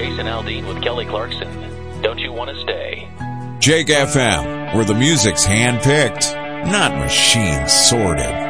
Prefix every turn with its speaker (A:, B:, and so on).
A: Jason Aldean with Kelly Clarkson. Don't you want to stay?
B: Jake FM, where the music's hand-picked, not machine-sorted.